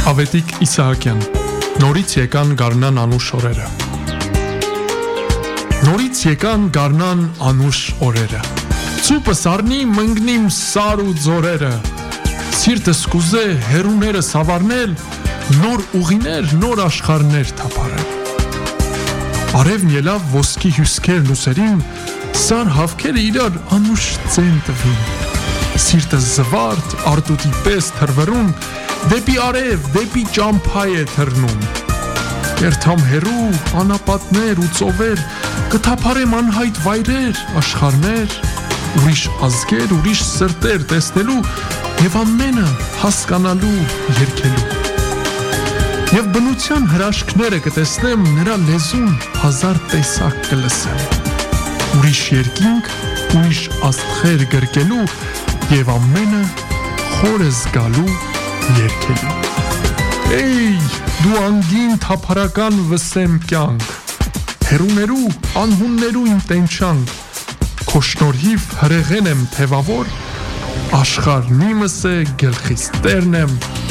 Ավետիք Իսահակյան Նորից եկան գարնան անուշ օրերը Նորից եկան գարնան անուշ օրերը Ծուպս արնի մնգնիմ սար ու ձորերը Սիրտս կուզե հերուները սավարնել Նոր ուղիներ, նոր աշխարհներ թափարել Արևն ելավ ոսկի հյուսքերն ուսերին Սար հավքերը իրար անուշ ծեն տվին Սիրտը զվարդ, արտուտի պես թրվռուն Դեպի արև, դեպի ճամփա է թռնում Երթամ հերու, անապատներ ու ծովեր Կթափարեմ անհայտ վայրեր, աշխարհներ Ուրիշ ազգեր, ուրիշ սրտեր տեսնելու Եվ ամենը հասկանալու, երգելու Եվ բնության հրաշքները կտեսնեմ Նրա լեզուն հազար տեսակ կլսեմ Ուրիշ երկինք, ուրիշ աստղեր գրկելու Եվ ամենը խորը զգալու երկելու Էй, դու անգին թափարական վսեմ կյանք Հերուներու, անհուններու իմ տենչանք Քո շնորհիվ հրեղեն եմ թևավոր Աշխարհն իմս է, գլխիս տերն եմ